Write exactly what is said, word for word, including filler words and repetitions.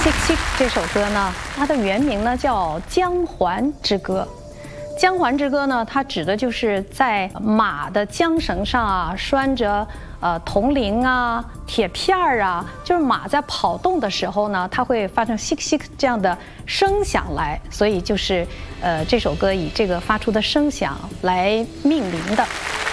西西这首歌呢，它的原名呢叫《姜环之歌》。姜环之歌呢，它指的就是在马的缰绳上啊拴着呃铜铃啊、铁片儿啊，就是马在跑动的时候呢，它会发生西西这样的声响来，所以就是呃这首歌以这个发出的声响来命名的。